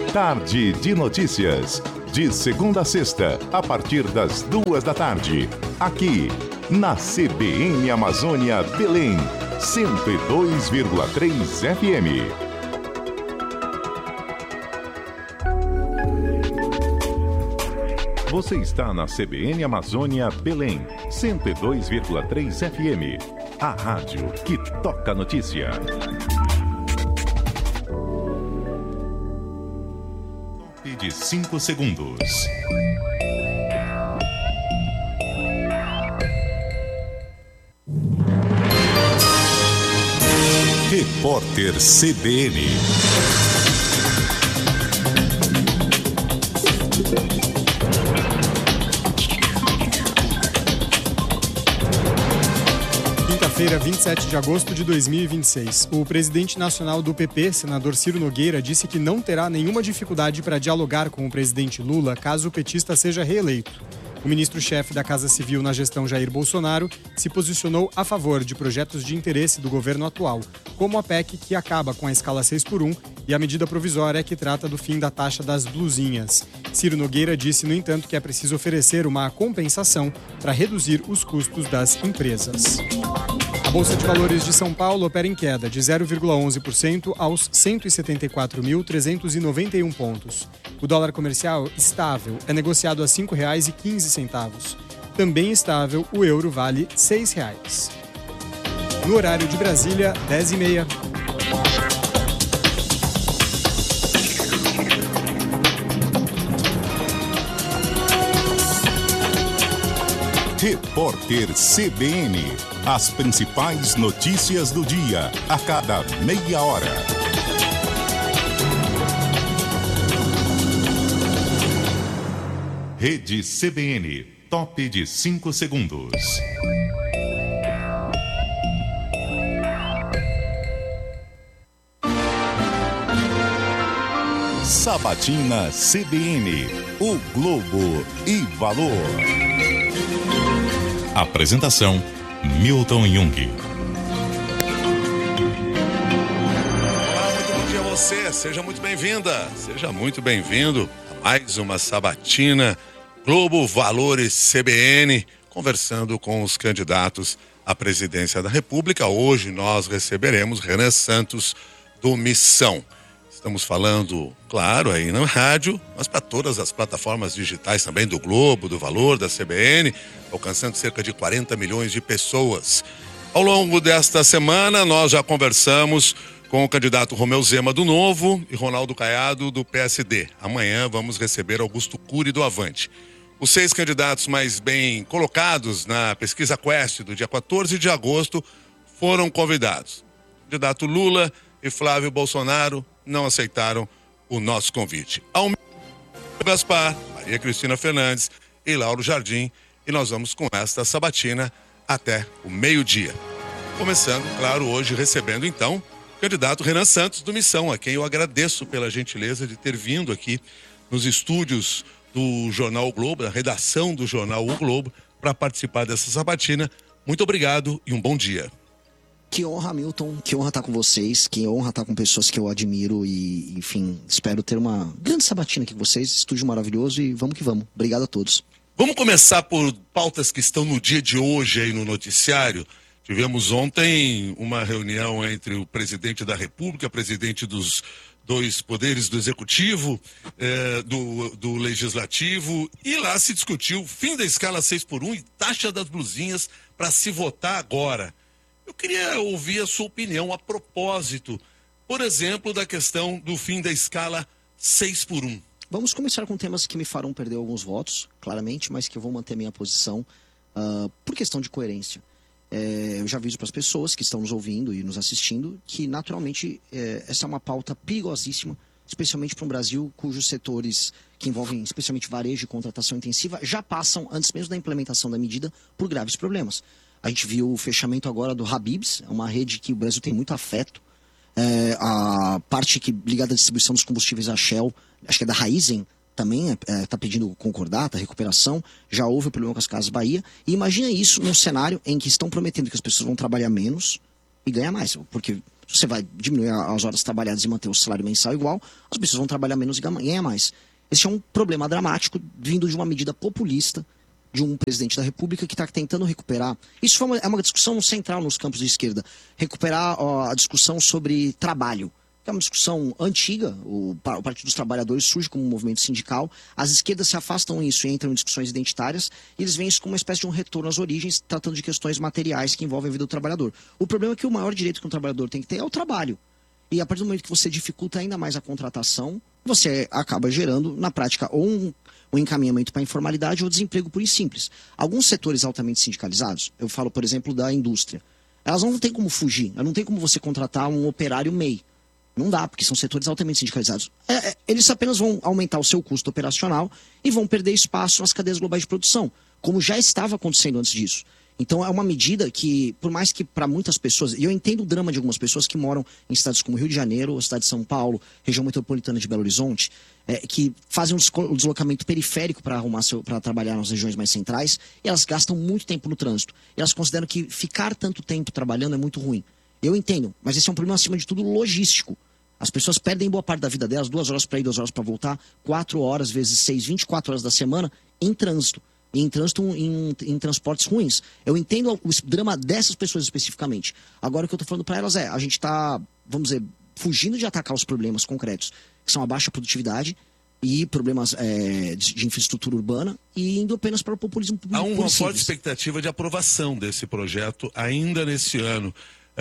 Tarde de Notícias. De segunda a sexta, a partir das 14h, aqui na CBN Amazônia Belém, 102,3 FM. Você está na CBN Amazônia Belém, 102,3 FM. A rádio que toca notícia. Top de 5 segundos. Repórter CBN. Quinta-feira, 27 de agosto de 2026. O presidente nacional do PP, senador Ciro Nogueira, disse que não terá nenhuma dificuldade para dialogar com o presidente Lula caso o petista seja reeleito. O ministro-chefe da Casa Civil na gestão Jair Bolsonaro se posicionou a favor de projetos de interesse do governo atual, como a PEC que acaba com a escala 6x1 e a medida provisória que trata do fim da taxa das blusinhas. Ciro Nogueira disse, no entanto, que é preciso oferecer uma compensação para reduzir os custos das empresas. A Bolsa de Valores de São Paulo opera em queda de 0,11% aos 174.391 pontos. O dólar comercial estável é negociado a R$ 5,15. Também estável, o euro vale R$ 6,00. No horário de Brasília, 10h30. Repórter CBN. As principais notícias do dia, a cada meia hora. Rede CBN, top de 5 segundos. Sabatina CBN, o Globo e Valor. Apresentação: Milton Jung. Olá, muito bom dia a você. Seja muito bem-vinda. Seja muito bem-vindo a mais uma sabatina Globo Valores CBN, conversando com os candidatos à presidência da República. Hoje nós receberemos Renan Santos do Missão. Estamos falando, claro, aí na rádio, mas para todas as plataformas digitais também do Globo, do Valor, da CBN, alcançando cerca de 40 milhões de pessoas. Ao longo desta semana, nós já conversamos com o candidato Romeu Zema do Novo e Ronaldo Caiado do PSD. Amanhã vamos receber Augusto Cury do Avante. Os 6 candidatos mais bem colocados na pesquisa Quest do dia 14 de agosto foram convidados. O candidato Lula e Flávio Bolsonaro não aceitaram o nosso convite. Almir Gaspar, Maria Cristina Fernandes e Lauro Jardim, e nós vamos com esta sabatina até o meio-dia. Começando, claro, hoje recebendo então o candidato Renan Santos do Missão, a quem eu agradeço pela gentileza de ter vindo aqui nos estúdios do Jornal O Globo, da redação do Jornal O Globo, para participar dessa sabatina. Muito obrigado e um bom dia. Que honra, Milton, que honra estar com vocês, que honra estar com pessoas que eu admiro e, enfim, espero ter uma grande sabatina aqui com vocês, estúdio maravilhoso e vamos que vamos. Obrigado a todos. Vamos começar por pautas que estão no dia de hoje aí no noticiário. Tivemos ontem uma reunião entre o presidente da República, presidente dos 2 poderes do Executivo, do Legislativo, e lá se discutiu o fim da escala 6x1 e taxa das blusinhas para se votar agora. Eu queria ouvir a sua opinião a propósito, por exemplo, da questão do fim da escala 6x1. Vamos começar com temas que me farão perder alguns votos, claramente, mas que eu vou manter minha posição por questão de coerência. Eu já aviso para as pessoas que estão nos ouvindo e nos assistindo que, naturalmente, essa é uma pauta perigosíssima, especialmente para um Brasil cujos setores que envolvem especialmente varejo e contratação intensiva já passam, antes mesmo da implementação da medida, por graves problemas. A gente viu o fechamento agora do Habib's, uma rede que o Brasil tem muito afeto. A parte ligada à distribuição dos combustíveis, a Shell, acho que é da Raizen, também está pedindo concordata, recuperação. Já houve o problema com as Casas Bahia. E imagina isso num cenário em que estão prometendo que as pessoas vão trabalhar menos e ganhar mais. Porque Se você vai diminuir as horas trabalhadas e manter o salário mensal igual, as pessoas vão trabalhar menos e ganhar mais. Esse é um problema dramático vindo de uma medida populista de um presidente da República que está tentando recuperar. Isso é uma discussão central nos campos de esquerda. Recuperar a discussão sobre trabalho. É uma discussão antiga, o Partido dos Trabalhadores surge como um movimento sindical, as esquerdas se afastam disso e entram em discussões identitárias, e eles veem isso como uma espécie de um retorno às origens, tratando de questões materiais que envolvem a vida do trabalhador. O problema é que o maior direito que um trabalhador tem que ter é o trabalho. E a partir do momento que você dificulta ainda mais a contratação, você acaba gerando, na prática, ou um encaminhamento para a informalidade ou desemprego puro e simples. Alguns setores altamente sindicalizados, eu falo, por exemplo, da indústria, elas não têm como fugir, não tem como você contratar um operário MEI. Não dá, porque são setores altamente sindicalizados. Eles apenas vão aumentar o seu custo operacional e vão perder espaço nas cadeias globais de produção, como já estava acontecendo antes disso. Então é uma medida que, por mais que para muitas pessoas, e eu entendo o drama de algumas pessoas que moram em cidades como Rio de Janeiro, a cidade de São Paulo, região metropolitana de Belo Horizonte, que fazem um deslocamento periférico para trabalhar nas regiões mais centrais, e elas gastam muito tempo no trânsito. E elas consideram que ficar tanto tempo trabalhando é muito ruim. Eu entendo, mas esse é um problema, acima de tudo, logístico. As pessoas perdem boa parte da vida delas, 2 horas para ir, 2 horas para voltar, 4 horas vezes 6, 24 horas da semana em trânsito. Em trânsito, em transportes ruins. Eu entendo o drama dessas pessoas especificamente. Agora, o que eu estou falando para elas a gente está, vamos dizer, fugindo de atacar os problemas concretos, que são a baixa produtividade e problemas de infraestrutura urbana, e indo apenas para o populismo. Há uma forte expectativa de aprovação desse projeto ainda nesse ano.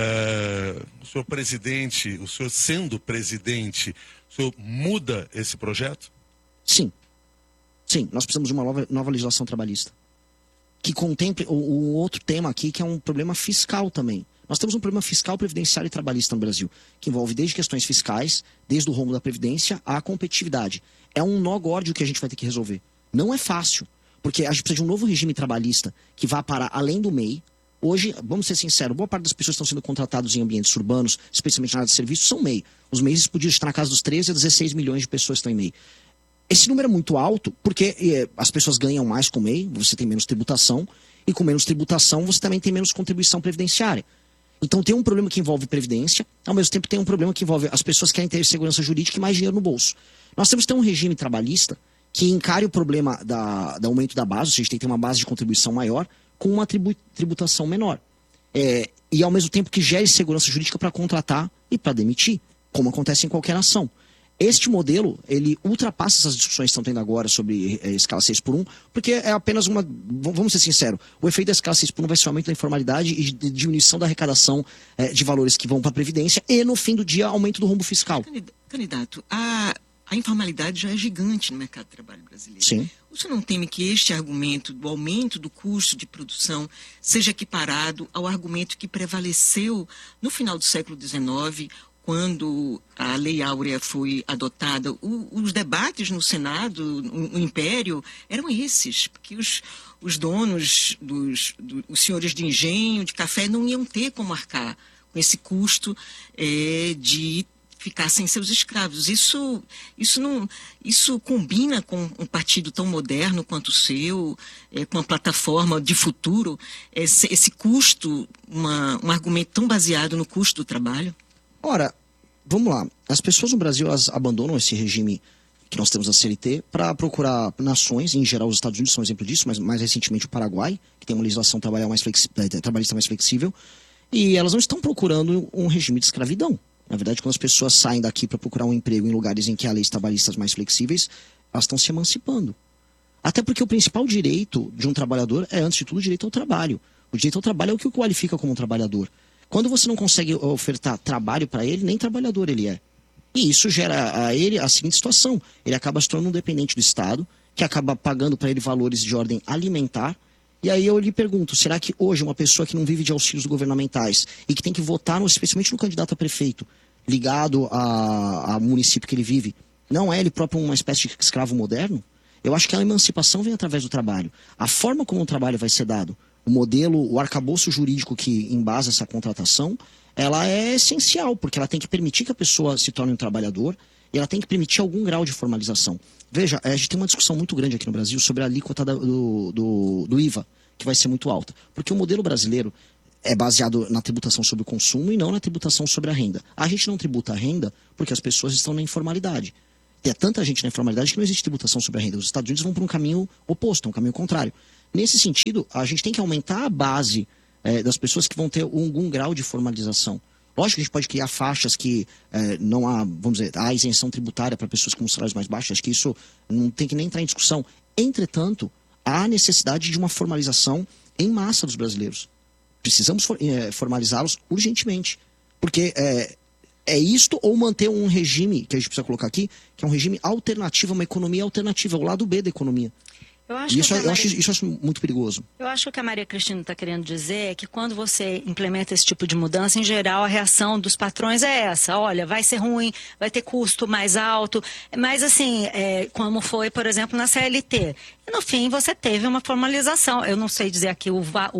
O senhor presidente, o senhor sendo presidente, o senhor muda esse projeto? Sim. Sim, nós precisamos de uma nova legislação trabalhista que contemple o outro tema aqui, que é um problema fiscal também. Nós temos um problema fiscal, previdenciário e trabalhista no Brasil, que envolve desde questões fiscais, desde o rumo da previdência à competitividade. É um nó górdio que a gente vai ter que resolver. Não é fácil, porque a gente precisa de um novo regime trabalhista que vá para além do MEI. Hoje, vamos ser sinceros, boa parte das pessoas que estão sendo contratadas em ambientes urbanos, especialmente na área de serviços, são MEI. Os MEIs podiam estar na casa dos 13 a 16 milhões de pessoas que estão em MEI. Esse número é muito alto porque as pessoas ganham mais com MEI, você tem menos tributação, e com menos tributação você também tem menos contribuição previdenciária. Então tem um problema que envolve previdência, ao mesmo tempo tem um problema que envolve as pessoas que querem ter segurança jurídica e mais dinheiro no bolso. Nós temos que ter um regime trabalhista que encare o problema do aumento da base, ou seja, a gente tem que ter uma base de contribuição maior, com uma tributação menor. E ao mesmo tempo que gere segurança jurídica para contratar e para demitir, como acontece em qualquer nação. Este modelo, ele ultrapassa essas discussões que estão tendo agora sobre escala 6x1, porque é apenas uma... Vamos ser sinceros, o efeito da escala 6x1 vai ser o aumento da informalidade e diminuição da arrecadação de valores que vão para a Previdência e, no fim do dia, aumento do rombo fiscal. Candidato, a informalidade já é gigante no mercado de trabalho brasileiro. Sim. Você não teme que este argumento do aumento do custo de produção seja equiparado ao argumento que prevaleceu no final do século XIX, quando a Lei Áurea foi adotada? Os debates no Senado, no Império, eram esses, porque os donos, os senhores de engenho, de café, não iam ter como arcar com esse custo de ficar sem seus escravos. Isso combina com um partido tão moderno quanto o seu, com uma plataforma de futuro, esse custo, um argumento tão baseado no custo do trabalho? Ora, vamos lá. As pessoas no Brasil, elas abandonam esse regime que nós temos na CLT para procurar nações, em geral os Estados Unidos são um exemplo disso, mas mais recentemente o Paraguai, que tem uma legislação trabalhista mais flexível, e elas não estão procurando um regime de escravidão. Na verdade, quando as pessoas saem daqui para procurar um emprego em lugares em que há leis trabalhistas mais flexíveis, elas estão se emancipando. Até porque o principal direito de um trabalhador é, antes de tudo, o direito ao trabalho. O direito ao trabalho é o que o qualifica como um trabalhador. Quando você não consegue ofertar trabalho para ele, nem trabalhador ele é. E isso gera a ele a seguinte situação. Ele acaba se tornando um dependente do Estado, que acaba pagando para ele valores de ordem alimentar. E aí eu lhe pergunto, será que hoje uma pessoa que não vive de auxílios governamentais e que tem que votar, especialmente no candidato a prefeito, ligado ao município que ele vive, não é ele próprio uma espécie de escravo moderno? Eu acho que a emancipação vem através do trabalho. A forma como o trabalho vai ser dado, o modelo, o arcabouço jurídico que embasa essa contratação, ela é essencial, porque ela tem que permitir que a pessoa se torne um trabalhador e ela tem que permitir algum grau de formalização. Veja, a gente tem uma discussão muito grande aqui no Brasil sobre a alíquota do IVA, que vai ser muito alta. Porque o modelo brasileiro, é baseado na tributação sobre o consumo e não na tributação sobre a renda. A gente não tributa a renda porque as pessoas estão na informalidade. Tem tanta gente na informalidade que não existe tributação sobre a renda. Os Estados Unidos vão por um caminho oposto, um caminho contrário. Nesse sentido, a gente tem que aumentar a base das pessoas que vão ter algum grau de formalização. Lógico que a gente pode criar faixas que não há, vamos dizer, há isenção tributária para pessoas com salários mais baixos. Acho que isso não tem que nem entrar em discussão. Entretanto, há necessidade de uma formalização em massa dos brasileiros. Precisamos formalizá-los urgentemente. Porque é isto ou manter um regime, que a gente precisa colocar aqui, que é um regime alternativo, uma economia alternativa, o lado B da economia. Eu acho muito perigoso. Eu acho que o que a Maria Cristina está querendo dizer é que quando você implementa esse tipo de mudança, em geral, a reação dos patrões é essa. Olha, vai ser ruim, vai ter custo mais alto. Mas, assim, como foi, por exemplo, na CLT. E, no fim, você teve uma formalização. Eu não sei dizer aqui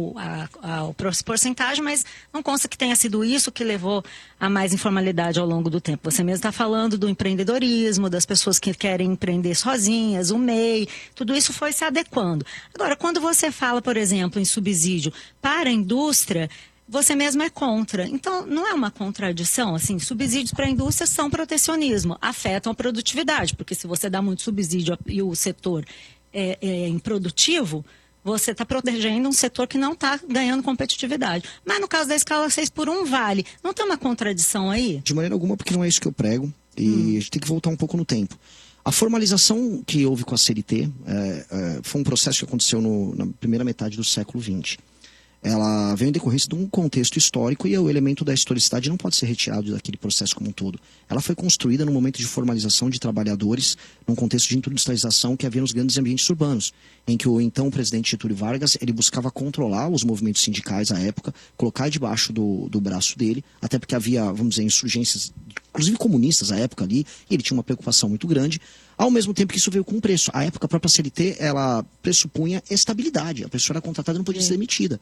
a porcentagem, mas não consta que tenha sido isso que levou a mais informalidade ao longo do tempo. Você mesmo está falando do empreendedorismo, das pessoas que querem empreender sozinhas, o MEI, tudo isso foi se adequando. Agora, quando você fala, por exemplo, em subsídio para a indústria, você mesmo é contra. Então, não é uma contradição, assim, subsídios para a indústria são protecionismo, afetam a produtividade, porque se você dá muito subsídio e o setor é improdutivo, você está protegendo um setor que não está ganhando competitividade. Mas no caso da escala 6x1 vale. Não tem uma contradição aí? De maneira alguma, porque não é isso que eu prego. E a gente tem que voltar um pouco no tempo. A formalização que houve com a CLT foi um processo que aconteceu na primeira metade do século XX. Ela veio em decorrência de um contexto histórico e o elemento da historicidade não pode ser retirado daquele processo como um todo. Ela foi construída num momento de formalização de trabalhadores, num contexto de industrialização que havia nos grandes ambientes urbanos, em que o então presidente Getúlio Vargas ele buscava controlar os movimentos sindicais à época, colocar debaixo do braço dele, até porque havia, vamos dizer, insurgências, inclusive comunistas à época ali, e ele tinha uma preocupação muito grande. Ao mesmo tempo que isso veio com um preço. À época, a própria CLT, ela pressupunha estabilidade. A pessoa era contratada e não podia ser demitida.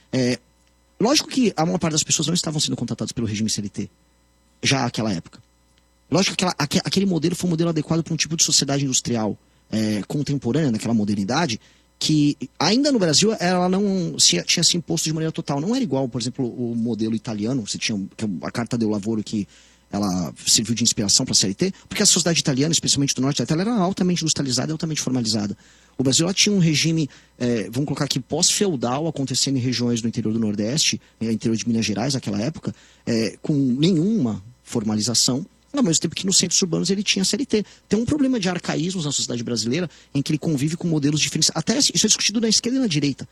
Lógico que a maior parte das pessoas não estavam sendo contratadas pelo regime CLT, já naquela época. Lógico que aquele modelo foi um modelo adequado para um tipo de sociedade industrial contemporânea, naquela modernidade, que ainda no Brasil ela não tinha se imposto de maneira total. Não era igual, por exemplo, o modelo italiano. Você tinha a Carta del Lavoro que ela serviu de inspiração para a CLT, porque a sociedade italiana, especialmente do norte da Itália, era altamente industrializada e altamente formalizada. O Brasil ela tinha um regime, vamos colocar aqui, pós-feudal, acontecendo em regiões do interior do Nordeste, interior de Minas Gerais, naquela época, com nenhuma formalização, ao mesmo tempo que nos centros urbanos ele tinha CLT. Tem um problema de arcaísmos na sociedade brasileira, em que ele convive com modelos diferentes. Até isso é discutido na esquerda e na direita.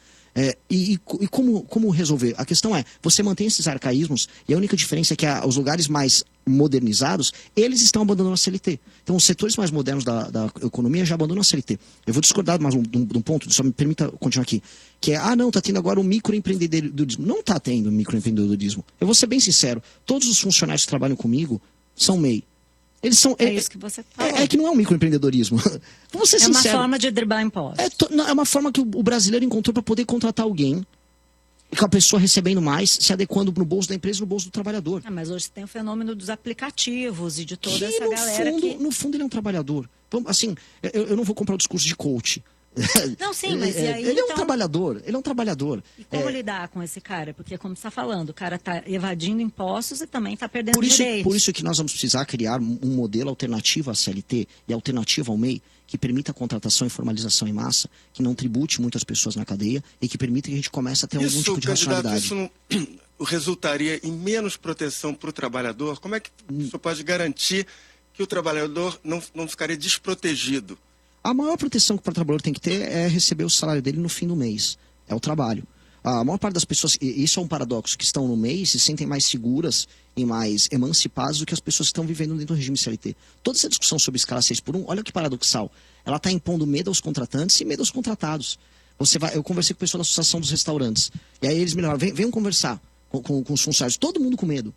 E como resolver? A questão é, você mantém esses arcaísmos, e a única diferença é que os lugares mais modernizados, eles estão abandonando a CLT. Então, os setores mais modernos da economia já abandonam a CLT. Eu vou discordar mais de um ponto, só me permita continuar aqui, que é, não, está tendo agora o microempreendedorismo. Não está tendo microempreendedorismo. Eu vou ser bem sincero, todos os funcionários que trabalham comigo são MEI. Eles são, isso que você falou. Que não é um microempreendedorismo. Vamos ser sinceros. É uma forma de driblar impostos. É uma forma que o brasileiro encontrou para poder contratar alguém, com a pessoa recebendo mais, se adequando no bolso da empresa e no bolso do trabalhador. Mas hoje tem o fenômeno dos aplicativos e de toda essa galera que... No fundo, ele é um trabalhador. Assim, eu não vou comprar o discurso de coach. Não, sim, mas e aí, ele é um trabalhador, ele é um trabalhador. E como lidar com esse cara? Porque, como você está falando, o cara está evadindo impostos e também está perdendo direitos. Por isso que nós vamos precisar criar um modelo alternativo à CLT e alternativo ao MEI, que permita a contratação e formalização em massa, que não tribute muitas pessoas na cadeia e que permita que a gente comece a ter algum tipo de racionalidade. Isso não resultaria em menos proteção para o trabalhador? Como é que isso pode garantir que o trabalhador não ficaria desprotegido? A maior proteção que o trabalhador tem que ter é receber o salário dele no fim do mês. É o trabalho. A maior parte das pessoas, e isso é um paradoxo, que estão no MEI se sentem mais seguras e mais emancipadas do que as pessoas que estão vivendo dentro do regime CLT. Toda essa discussão sobre escala 6x1, olha que paradoxal. Ela está impondo medo aos contratantes e medo aos contratados. Eu conversei com o pessoal da Associação dos Restaurantes. E aí eles me levaram, venham conversar com os funcionários. Todo mundo com medo.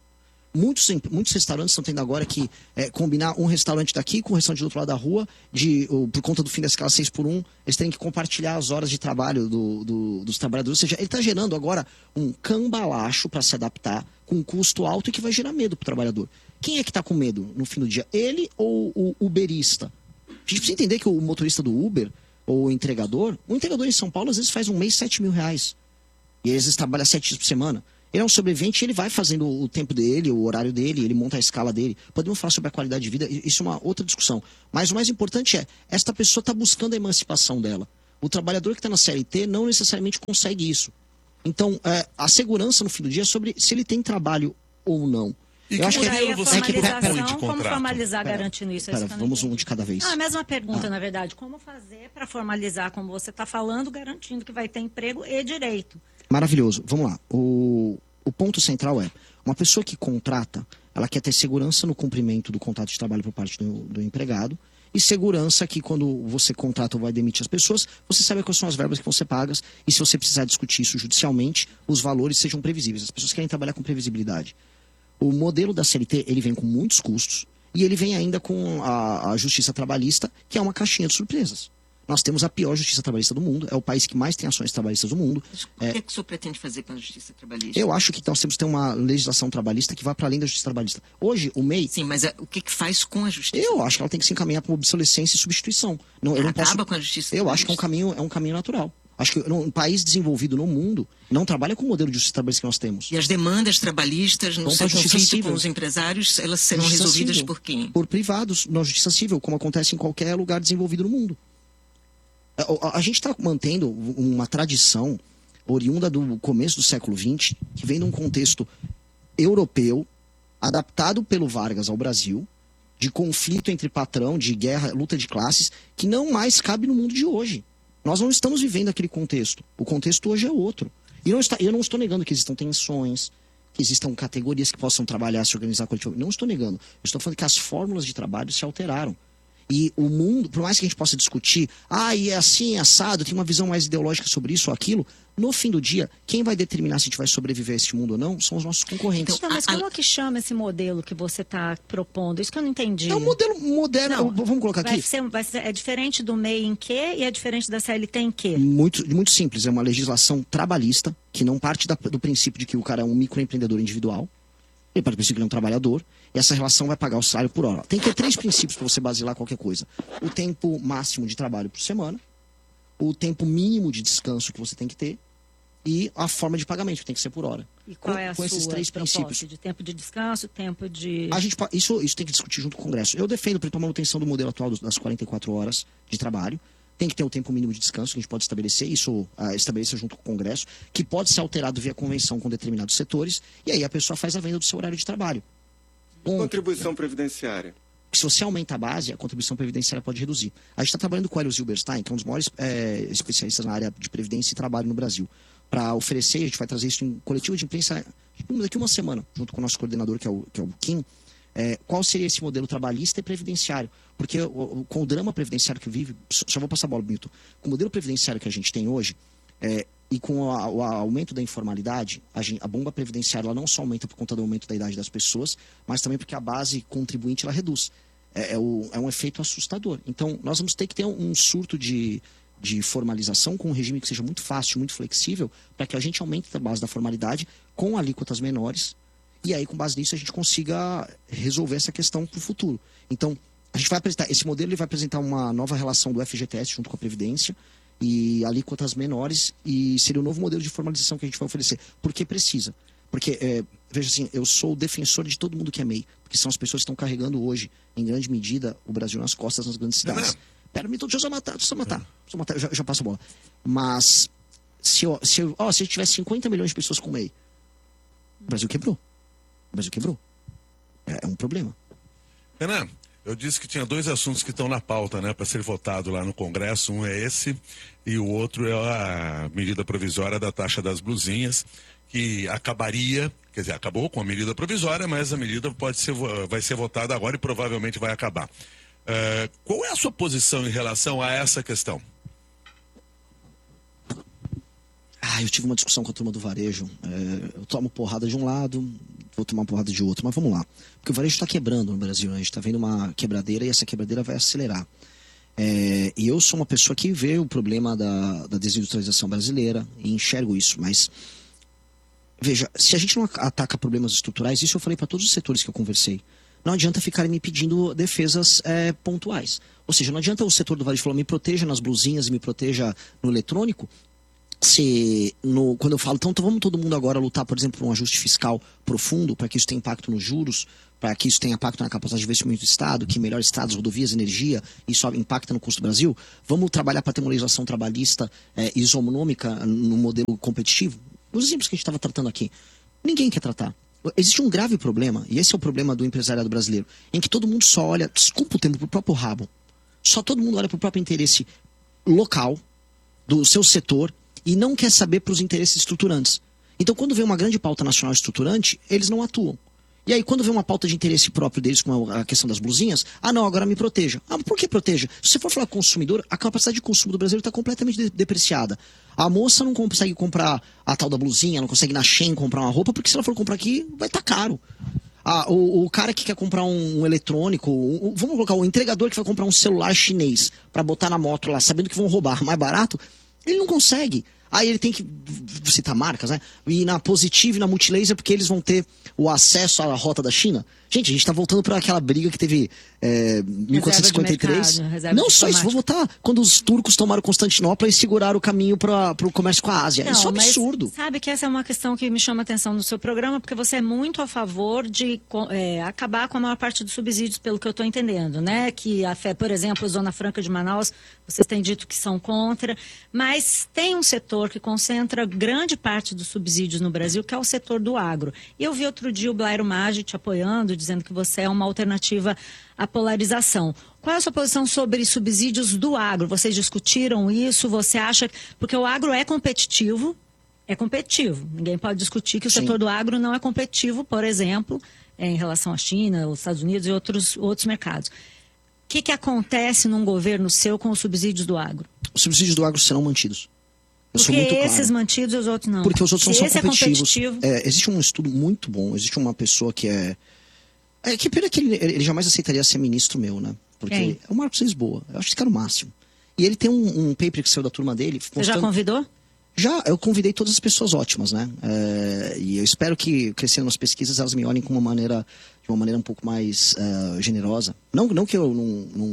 Muitos restaurantes estão tendo agora que combinar um restaurante daqui com o restaurante do outro lado da rua, por conta do fim da escala 6x1, eles têm que compartilhar as horas de trabalho dos trabalhadores. Ou seja, ele está gerando agora um cambalacho para se adaptar com um custo alto e que vai gerar medo para o trabalhador. Quem é que está com medo no fim do dia? Ele ou o uberista? A gente precisa entender que o motorista do Uber ou o entregador em São Paulo às vezes faz um mês R$7.000. E às vezes trabalha 7 dias por semana. Ele é um sobrevivente e ele vai fazendo o tempo dele, o horário dele, ele monta a escala dele. Podemos falar sobre a qualidade de vida, isso é uma outra discussão. Mas o mais importante é, esta pessoa está buscando a emancipação dela. O trabalhador que está na CLT não necessariamente consegue isso. Então, a segurança no fim do dia é sobre se ele tem trabalho ou não. E eu acho que aí a formalização, como formalizar Pera, garantindo isso? Pera, vamos um de cada vez. A mesma pergunta, na verdade. Como fazer para formalizar, como você está falando, garantindo que vai ter emprego e direito? Maravilhoso. Vamos lá. O ponto central é, uma pessoa que contrata, ela quer ter segurança no cumprimento do contrato de trabalho por parte do empregado e segurança que quando você contrata ou vai demitir as pessoas, você sabe quais são as verbas que vão ser pagas e se você precisar discutir isso judicialmente, os valores sejam previsíveis. As pessoas querem trabalhar com previsibilidade. O modelo da CLT, ele vem com muitos custos e ele vem ainda com a justiça trabalhista, que é uma caixinha de surpresas. Nós temos a pior justiça trabalhista do mundo, é o país que mais tem ações trabalhistas do mundo. O que é que o senhor pretende fazer com a justiça trabalhista? Eu acho que nós temos que ter uma legislação trabalhista que vá para além da justiça trabalhista. Hoje, o MEI... Sim, mas o que faz com a justiça? Eu acho que ela tem que se encaminhar para uma obsolescência e substituição. Não, eu não posso... Acaba com a justiça Eu acho que é um caminho natural. Acho que um país desenvolvido no mundo não trabalha com o modelo de justiça trabalhista que nós temos. E as demandas trabalhistas no seu conflito com os empresários, elas serão resolvidas por quem? Por privados, na justiça civil, como acontece em qualquer lugar desenvolvido no mundo. A gente está mantendo uma tradição oriunda do começo do século XX, que vem de um contexto europeu, adaptado pelo Vargas ao Brasil, de conflito entre patrão, de guerra, luta de classes, que não mais cabe no mundo de hoje. Nós não estamos vivendo aquele contexto. O contexto hoje é outro. E eu não estou negando que existam tensões, que existam categorias que possam trabalhar, se organizar coletivamente. Não estou negando. Eu estou falando que as fórmulas de trabalho se alteraram. E o mundo, por mais que a gente possa discutir, e é assim, é assado, tem uma visão mais ideológica sobre isso ou aquilo, no fim do dia, quem vai determinar se a gente vai sobreviver a este mundo ou não são os nossos concorrentes. Então, mas como é que chama esse modelo que você está propondo? Isso que eu não entendi. É um modelo moderno, não, vamos colocar aqui. É diferente do MEI em quê e é diferente da CLT em quê? Muito simples, é uma legislação trabalhista, que não parte do princípio de que o cara é um microempreendedor individual, ele parte do princípio que ele é um trabalhador, e essa relação vai pagar o salário por hora. Tem que ter 3 princípios para você basilar qualquer coisa. O tempo máximo de trabalho por semana, o tempo mínimo de descanso que você tem que ter e a forma de pagamento, que tem que ser por hora. E qual é a com esses 3 princípios. De tempo de descanso, tempo de... Isso tem que discutir junto com o Congresso. Eu defendo para a manutenção do modelo atual das 44 horas de trabalho. Tem que ter o tempo mínimo de descanso que a gente pode estabelecer, isso estabelecer junto com o Congresso, que pode ser alterado via convenção com determinados setores, e aí a pessoa faz a venda do seu horário de trabalho. Contribuição previdenciária. Se você aumenta a base, a contribuição previdenciária pode reduzir. A gente está trabalhando com o Hélio Zilberstein, que é um dos maiores especialistas na área de previdência e trabalho no Brasil, para oferecer, a gente vai trazer isso em coletivo de imprensa daqui uma semana, junto com o nosso coordenador, que é o Kim, qual seria esse modelo trabalhista e previdenciário. Porque com o drama previdenciário que vive, só vou passar a bola, Milton, com o modelo previdenciário que a gente tem hoje, e com o aumento da informalidade, a bomba previdenciária ela não só aumenta por conta do aumento da idade das pessoas, mas também porque a base contribuinte ela reduz. É um efeito assustador. Então, nós vamos ter que ter um surto de formalização com um regime que seja muito fácil, muito flexível, para que a gente aumente a base da formalidade com alíquotas menores, e aí, com base nisso, a gente consiga resolver essa questão para o futuro. Então, a gente vai apresentar, esse modelo ele vai apresentar uma nova relação do FGTS junto com a Previdência e alíquotas menores, e seria o novo modelo de formalização que a gente vai oferecer. Porque precisa. Porque, veja assim, eu sou o defensor de todo mundo que é MEI, porque são as pessoas que estão carregando hoje, em grande medida, o Brasil nas costas nas grandes cidades. Pera, Milton, deixa eu matar. Já passo a bola. Mas, se eu tivesse 50 milhões de pessoas com MEI, o Brasil quebrou. É um problema. Renan, eu disse que tinha 2 assuntos que estão na pauta, né, para ser votado lá no Congresso. Um é esse e o outro é a medida provisória da taxa das blusinhas, que acabaria, quer dizer, acabou com a medida provisória, mas a medida vai ser votada agora e provavelmente vai acabar. Qual é a sua posição em relação a essa questão? Eu tive uma discussão com a turma do varejo. Eu tomo porrada de um lado, vou tomar porrada de outro, mas vamos lá. Porque o varejo está quebrando no Brasil, né? A gente está vendo uma quebradeira e essa quebradeira vai acelerar. E eu sou uma pessoa que vê o problema da desindustrialização brasileira e enxergo isso, mas veja, se a gente não ataca problemas estruturais, isso eu falei para todos os setores que eu conversei, não adianta ficarem me pedindo defesas pontuais. Ou seja, não adianta o setor do varejo falar, me proteja nas blusinhas e me proteja no eletrônico, quando eu falo, então vamos todo mundo agora lutar, por exemplo, por um ajuste fiscal profundo, para que isso tenha impacto nos juros, para que isso tenha impacto na capacidade de investimento do Estado, que melhore estradas, rodovias, energia, isso impacta no custo do Brasil. Vamos trabalhar para ter uma legislação trabalhista isonômica no modelo competitivo? Os exemplos que a gente estava tratando aqui, ninguém quer tratar. Existe um grave problema, e esse é o problema do empresariado brasileiro, em que todo mundo só olha, desculpa o tempo, para o próprio rabo. Só todo mundo olha para o próprio interesse local, do seu setor, e não quer saber para os interesses estruturantes. Então, quando vem uma grande pauta nacional estruturante, eles não atuam. E aí, quando vem uma pauta de interesse próprio deles, como a questão das blusinhas, não, agora me proteja. Por que proteja? Se você for falar consumidor, a capacidade de consumo do brasileiro está completamente depreciada. A moça não consegue comprar a tal da blusinha, não consegue ir na Shein comprar uma roupa, porque se ela for comprar aqui, vai estar caro. O cara que quer comprar um eletrônico, vamos colocar o entregador que vai comprar um celular chinês para botar na moto lá, sabendo que vão roubar mais barato, ele não consegue. Aí ele tem que citar marcas, né? E na Positive e na Multilaser, porque eles vão ter o acesso à rota da China. Gente, a gente tá voltando para aquela briga que teve em 1453. Não só isso, vou voltar quando os turcos tomaram Constantinopla e seguraram o caminho para o comércio com a Ásia. Isso é um absurdo. Sabe que essa é uma questão que me chama a atenção no seu programa, porque você é muito a favor de acabar com a maior parte dos subsídios, pelo que eu estou entendendo, né? Que a FE, por exemplo, a Zona Franca de Manaus, vocês têm dito que são contra, mas tem um setor que concentra grande parte dos subsídios no Brasil, que é o setor do agro. E eu vi outro dia o Blairo Maggi te apoiando, dizendo que você é uma alternativa à polarização. Qual é a sua posição sobre subsídios do agro? Vocês discutiram isso? Você acha... Porque o agro é competitivo. Ninguém pode discutir que o setor do agro não é competitivo, por exemplo, em relação à China, os Estados Unidos e outros mercados. O que acontece num governo seu com os subsídios do agro? Os subsídios do agro serão mantidos. Porque esses mantidos e os outros não. Porque os outros não são competitivos. Existe um estudo muito bom, existe uma pessoa que que pena que ele jamais aceitaria ser ministro meu, né? Porque é o Marcos Lisboa. Eu acho esse cara o máximo. E ele tem um paper que saiu da turma dele. Você já convidou? Já, eu convidei todas as pessoas ótimas, né? E eu espero que, crescendo nas pesquisas, elas me olhem de uma maneira um pouco mais generosa. Não que eu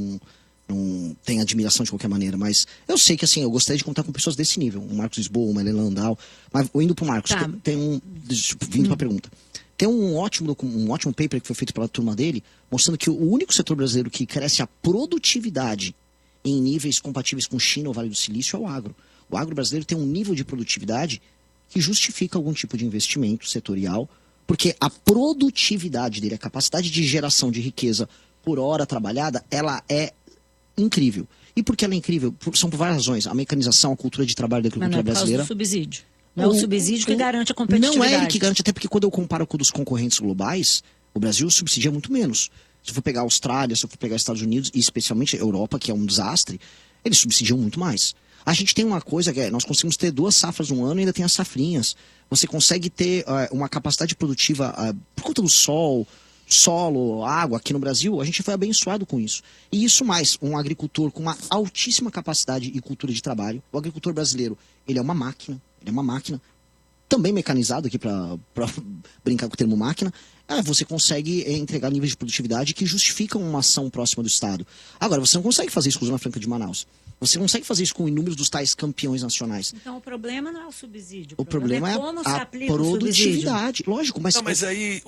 não tenha admiração de qualquer maneira, mas eu sei que, assim, eu gostaria de contar com pessoas desse nível. Um Marcos Lisboa, uma Helena Landau. Mas indo pro Marcos, vindo pra pergunta. Tem um ótimo paper que foi feito pela turma dele, mostrando que o único setor brasileiro que cresce a produtividade em níveis compatíveis com China ou Vale do Silício é o agro. O agro brasileiro tem um nível de produtividade que justifica algum tipo de investimento setorial, porque a produtividade dele, a capacidade de geração de riqueza por hora trabalhada, ela é incrível. E por que ela é incrível? São por várias razões. A mecanização, a cultura de trabalho da agricultura brasileira. Mas não é por causa do subsídio. Não é o subsídio que garante a competitividade. Não é ele que garante, até porque quando eu comparo com os concorrentes globais, o Brasil subsidia muito menos. Se eu for pegar a Austrália, se eu for pegar os Estados Unidos, e especialmente a Europa, que é um desastre, eles subsidiam muito mais. A gente tem uma coisa que nós conseguimos ter 2 safras no ano e ainda tem as safrinhas. Você consegue ter uma capacidade produtiva por conta do solo, água. Aqui no Brasil, a gente foi abençoado com isso. E isso mais, um agricultor com uma altíssima capacidade e cultura de trabalho. O agricultor brasileiro, ele é uma máquina, também mecanizado aqui para brincar com o termo máquina. Você consegue entregar níveis de produtividade que justificam uma ação próxima do Estado. Agora, você não consegue fazer isso com a Zona Franca de Manaus. Você consegue fazer isso com inúmeros dos tais campeões nacionais. Então o problema não é o subsídio. O problema é como se a aplica produtividade. Lógico, mas... Não, mas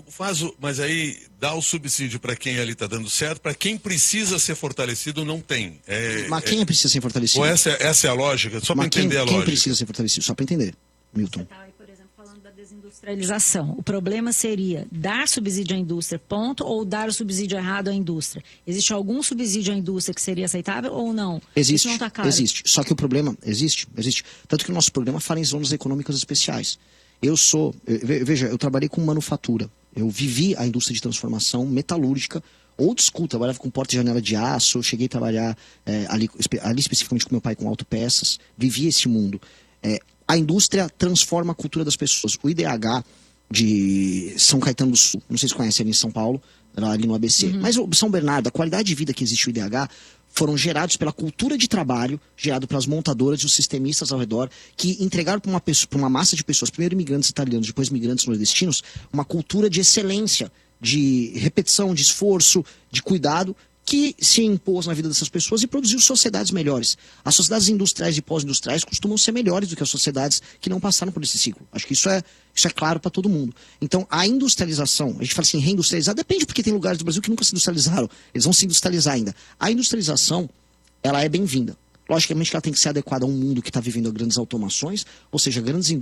aí dá o subsídio para quem ali está dando certo, para quem precisa ser fortalecido não tem. Mas quem precisa ser fortalecido? Ou essa é a lógica? Só para entender a lógica. Quem precisa ser fortalecido? Só para entender, Milton. Você está aí, por exemplo, falando da desindustrialização. O problema seria dar subsídio à indústria, ponto, ou dar o subsídio errado à indústria? Existe algum subsídio à indústria que seria aceitável ou não? Existe, isso não tá claro. Existe. Só que o problema existe. Tanto que o nosso programa fala em zonas econômicas especiais. Veja, eu trabalhei com manufatura. Eu vivi a indústria de transformação metalúrgica, old school, trabalhava com porta e janela de aço, eu cheguei a trabalhar ali especificamente com meu pai com autopeças, vivi esse mundo. A indústria transforma a cultura das pessoas. O IDH de São Caetano do Sul, não sei se conhece ali em São Paulo, ali no ABC, mas o São Bernardo, a qualidade de vida que existe o IDH, foram gerados pela cultura de trabalho, gerado pelas montadoras e os sistemistas ao redor, que entregaram para uma massa de pessoas, primeiro imigrantes italianos, depois imigrantes nordestinos, uma cultura de excelência, de repetição, de esforço, de cuidado, que se impôs na vida dessas pessoas e produziu sociedades melhores. As sociedades industriais e pós-industriais costumam ser melhores do que as sociedades que não passaram por esse ciclo. Acho que isso é claro para todo mundo. Então, a industrialização, a gente fala assim, reindustrializar, depende, porque tem lugares do Brasil que nunca se industrializaram. Eles vão se industrializar ainda. A industrialização, ela é bem-vinda. Logicamente que ela tem que ser adequada a um mundo que está vivendo grandes automações, ou seja, grandes indústrias